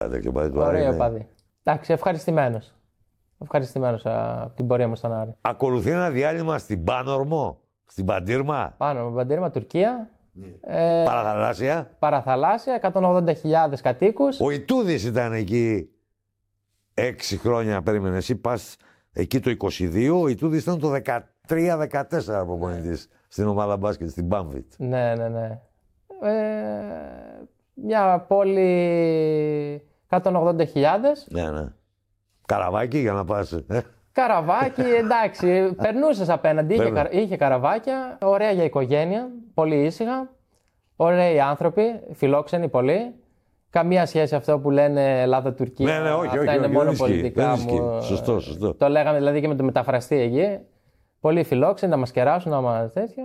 Ωραίο παδί. Εντάξει, ευχαριστημένος. Ευχαριστημένος από την πορεία μου στον Άρη. Ακολουθεί ένα διάλειμμα στην Πάνορμο, στην Παντήρμα. Παντήρμα, Τουρκία. Παραθαλάσσια. Παραθαλάσσια, 180.000 κατοίκους. Ο Ιτούδης ήταν εκεί 6 χρόνια, περίμενε. Εσύ πας εκεί το 22, ο Ιτούδης ήταν το 13-14 προπονητής στην ομάδα μπάσκετ, στην Μπάμβιτ. Ναι. Μια πόλη 180.000. Ναι. Καραβάκι για να πας. Καραβάκι, εντάξει, περνούσες απέναντι, είχε καραβάκια, ωραία για οικογένεια, πολύ ήσυχα, ωραίοι άνθρωποι, φιλόξενοι πολύ. Καμία σχέση αυτό που λένε Ελλάδα-Τουρκία. Ναι, όχι, αυτά είναι μόνο πολιτικά μου. Σωστό. Το λέγαμε δηλαδή και με το μεταφραστή εκεί. Πολύ φιλόξενοι, να μας κεράσουν, να μας τέτοιο.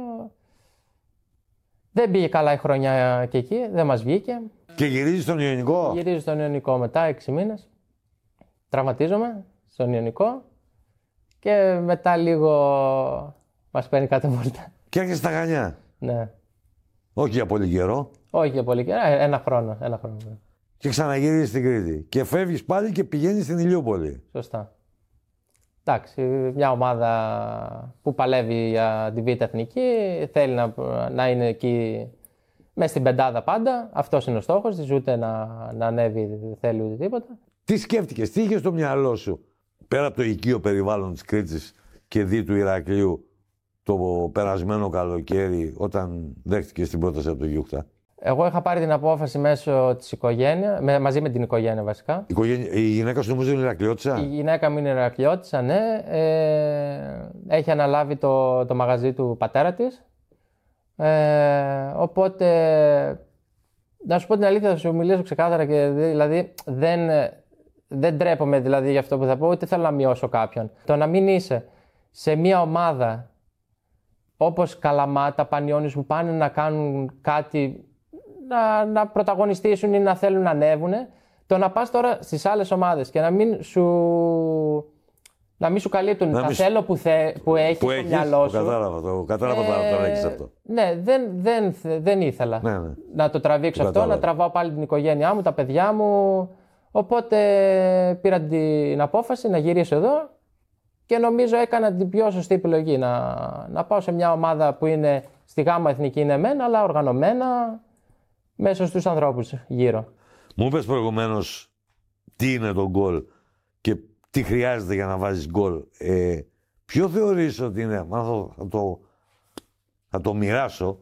Δεν πήγε καλά η χρονιά και εκεί, δεν μας βγήκε. Και γυρίζει στον Ιωνικό. Γυρίζει στον Ιωνικό μετά 6 μήνες. Τραυματίζομαι στον Ιωνικό. Και μετά λίγο μας παίρνει κάτω βόλτα. Και έρχεσαι στα Χανιά. Ναι. Όχι για πολύ καιρό. Όχι για πολύ καιρό, ένα χρόνο. Και ξαναγυρίζεις στην Κρήτη. Και φεύγεις πάλι και πηγαίνεις στην Ηλιούπολη. Σωστά. Εντάξει, μια ομάδα που παλεύει για τη Β' Εθνική, θέλει να είναι εκεί μέσα στην πεντάδα πάντα. Αυτός είναι ο στόχος της, ούτε να ανέβει, δεν θέλει ούτε τίποτα. Τι σκέφτηκες, τι είχες στο μυαλό σου, πέρα από το οικείο περιβάλλον της Κρήτης και δι του Ηρακλείου, το περασμένο καλοκαίρι, όταν δέχτηκες την πρόταση από το Γιούχτα? Εγώ είχα πάρει την απόφαση μέσω της οικογένειας, μαζί με την οικογένεια βασικά. Η γυναίκα σου νομίζω είναι Ηρακλειώτισσα. Η γυναίκα μου είναι Ηρακλειώτισσα, ναι. Έχει αναλάβει το μαγαζί του πατέρα της. Οπότε, να σου πω την αλήθεια, θα σου μιλήσω ξεκάθαρα και δηλαδή δεν ντρέπομαι δηλαδή για αυτό που θα πω, ούτε θέλω να μειώσω κάποιον. Το να μην είσαι σε μια ομάδα όπως Καλαμάτα, Πανιώνιος που πάνε να κάνουν κάτι, να πρωταγωνιστήσουν ή να θέλουν να ανέβουν, το να πας τώρα στις άλλες ομάδες και να μην σου καλύπτουν τα θέλω που έχεις στο μυαλό σου. Κατάλαβα το έχεις αυτό. Ναι, δεν ήθελα να το τραβήξω αυτό, να τραβάω πάλι την οικογένειά μου, τα παιδιά μου. Οπότε πήρα την απόφαση να γυρίσω εδώ και νομίζω έκανα την πιο σωστή επιλογή. Να πάω σε μια ομάδα που είναι στη γάμα εθνική, είναι εμένα, αλλά οργανωμένα μέσα στους ανθρώπους γύρω. Μου είπες προηγουμένως τι είναι το γκολ και τι χρειάζεται για να βάζεις γκολ. Ποιο θεωρείς ότι είναι, θα το μοιράσω,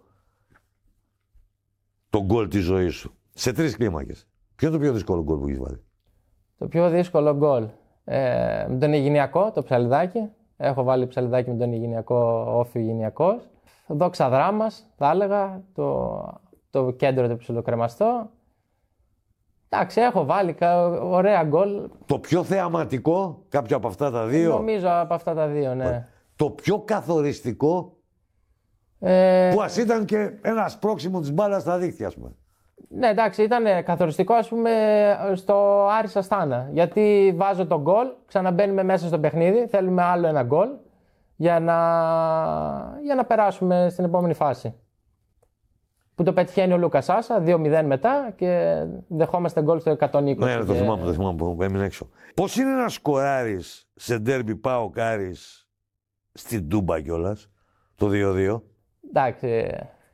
το γκολ της ζωής σου, σε 3 κλίμακες. Ποιο είναι το πιο δύσκολο γκολ που έχεις βάλει? Το πιο δύσκολο γκολ. Με τον Αιγινιακό, το Ψαλιδάκι. Έχω βάλει Ψαλιδάκι με τον Αιγινιακό, όφη Αιγινιακός. Δόξα Δράμας, θα έλεγα. Το κέντρο το ψιλοκρεμαστό. Εντάξει, έχω βάλει ωραία γκολ. Το πιο θεαματικό, κάποιο από αυτά τα δύο? Νομίζω από αυτά τα δύο, ναι. Το πιο καθοριστικό, που ας ήταν και ένα σπρώξιμο της μπάλας στα δίχτυα, ας πούμε. Ναι, εντάξει, ήταν καθοριστικό, ας πούμε, στο Άρης Αστάνα. Γιατί βάζω τον γκολ, ξαναμπαίνουμε μέσα στο παιχνίδι, θέλουμε άλλο ένα γκολ για να περάσουμε στην επόμενη φάση. Που το πετυχαίνει ο Λούκας Σάσα, 2-0 μετά και δεχόμαστε γκολ στο 120. Ναι, το θυμάμαι που έμεινε έξω. Πώς είναι να σκοράρεις σε ντέρμπι ΠΑΟΚ Άρης στην Τούμπα κιόλας, το 2-2? Εντάξει,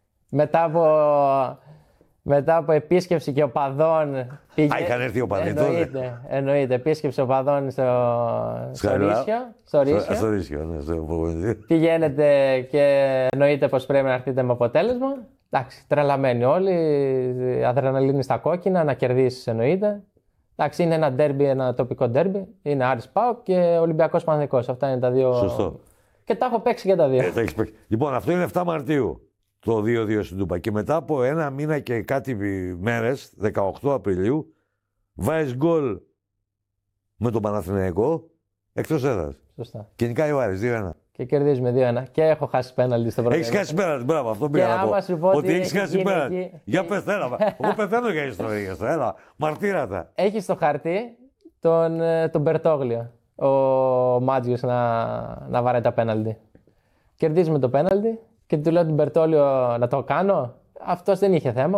μετά από επίσκεψη και οπαδών. Είχαν έρθει οπαδοί τότε. Εννοείται. Επίσκεψη οπαδών στο Ρήσιο. Ναι, πηγαίνετε και εννοείται πως πρέπει να έρθετε με αποτέλεσμα. Εντάξει, τρελαμένοι όλοι. Αδρεναλίνη στα κόκκινα, να κερδίσεις εννοείται. Εντάξει, είναι ένα ντέρμπι, ένα τοπικό ντέρμπι. Είναι Άρης ΠΑΟΚ και Ολυμπιακός Παναθηναϊκός. Αυτά είναι τα δύο. Σωστό. Και τα έχω παίξει και τα δύο. Λοιπόν, αυτό είναι 7 Μαρτίου. Το 2-2 στην Τούμπα. Και μετά από 1 μήνα και κάτι μέρες, 18 Απριλίου, βάζεις γκολ με τον Παναθηναϊκό εκτός έδρας. Σωστά. Και νικάει ο Άρης 2-1. Και κερδίζουμε 2-1. Και έχω χάσει πέναλτι στο πρώτο. Έχεις χάσει πέναλτι, μπράβο, αυτό πήγα να πω. Ότι έχεις χάσει πέναλτι. Για πες, έλα. Εγώ πεθαίνω για ιστορίες, έλα. Μαρτύρατα. Έχει στο χαρτί τον Μπερτόγλιο, ο Μάτζιος να βαράει τα πέναλτι. Κερδίζουμε το πέναλτι. Και του λέω τον Μπερτόλιο να το κάνω. Αυτός δεν είχε θέμα.